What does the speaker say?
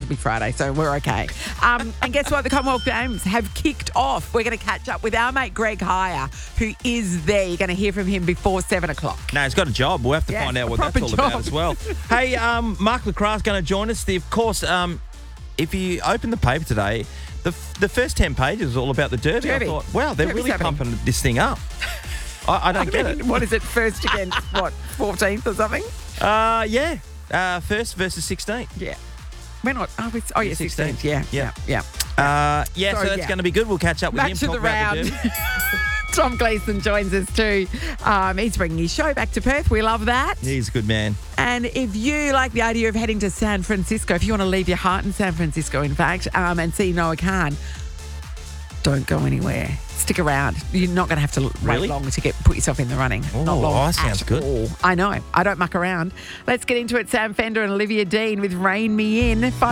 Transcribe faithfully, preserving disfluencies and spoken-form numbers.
be Friday, so we're okay. Um, and guess what? The Commonwealth Games have kicked off. We're going to catch up with our mate Greg Hire, who is there. You're going to hear from him before seven o'clock. No, he's got a job. We'll have to Yes, find out a what that's proper all job. about as well. Hey, um, Mark Lacroix's going to join us. The, of course, um, if you open the paper today, the the first ten pages is all about the Derby. Derby. I thought, wow, they're Derby's really happening. pumping this thing up. I, I don't I get mean, it. What is it? First against, what, fourteenth or something? Uh, yeah. Uh, first versus sixteenth. Yeah. We're not. Oh, it's, oh yeah, sixteenth. sixteenth. Yeah. Yeah. Yeah. yeah. Uh, yeah, So, so that's yeah. going to be good. We'll catch up with Back him. to talk the about round. Derby. Tom Gleeson joins us too. Um, he's bringing his show back to Perth. We love that. He's a good man. And if you like the idea of heading to San Francisco, if you want to leave your heart in San Francisco, in fact, um, and see Noah Khan, don't go anywhere. Stick around. You're not going to have to Really? wait long to get put yourself in the running. Oh, not long oh, that sounds at good. all. I know. I don't muck around. Let's get into it. Sam Fender and Olivia Dean with Rain Me In.